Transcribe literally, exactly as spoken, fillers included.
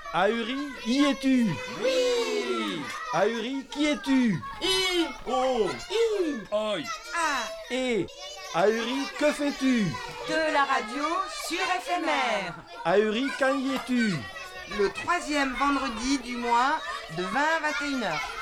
Ahuri, y es-tu? Oui. Ahuri, qui es-tu? I. Oh. I. Oi. A. Et Ahuri, que fais-tu? De la radio sur F M R. Ahuri, quand y es-tu? Le troisième vendredi du mois de vingt à vingt et une heures.